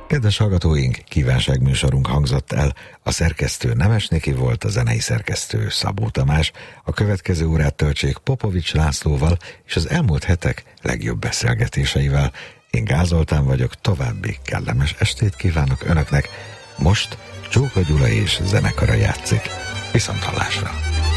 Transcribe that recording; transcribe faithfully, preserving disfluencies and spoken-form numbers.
Kedves hallgatóink, kívánságműsorunk hangzott el. A szerkesztő Nemes Niki volt, a zenei szerkesztő Szabó Tamás. A következő órát töltsék Popovics Lászlóval és az elmúlt hetek legjobb beszélgetéseivel. Én Gál Zoltán vagyok, további kellemes estét kívánok Önöknek. Most Csóka Gyula és zenekara játszik. Viszonthallásra!